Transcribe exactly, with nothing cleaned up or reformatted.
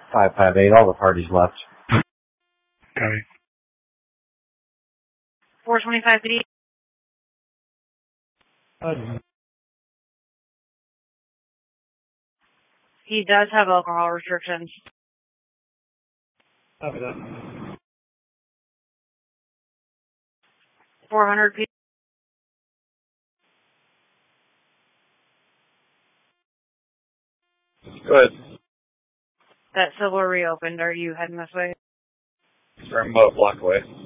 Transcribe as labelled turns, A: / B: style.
A: five five eight, all the parties left.
B: Okay.
C: four twenty-five P D.
B: Uh,
C: He does have alcohol restrictions.
B: copy that.
C: four hundred P D.
D: Go ahead.
C: That Silver reopened. Are you heading this way?
D: I'm about a block away.